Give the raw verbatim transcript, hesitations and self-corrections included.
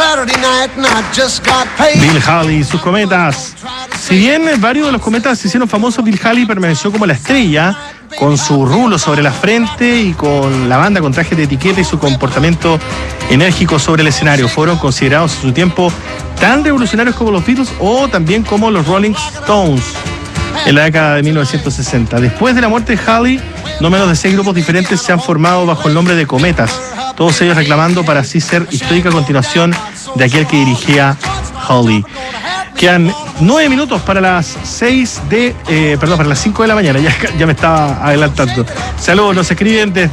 Bill Haley y sus cometas. Si bien varios de los cometas se hicieron famosos, Bill Haley permaneció como la estrella, con su rulo sobre la frente y con la banda con traje de etiqueta y su comportamiento enérgico sobre el escenario. Fueron considerados en su tiempo tan revolucionarios como los Beatles o también como los Rolling Stones en la década de mil novecientos sesenta. Después de la muerte de Haley, no menos de seis grupos diferentes se han formado bajo el nombre de Cometas, todos ellos reclamando para así ser histórica continuación de aquel que dirigía Haley. Quedan nueve minutos para las seis de, eh, perdón, para las cinco de la mañana, ya, ya me estaba adelantando. Saludos, nos escriben desde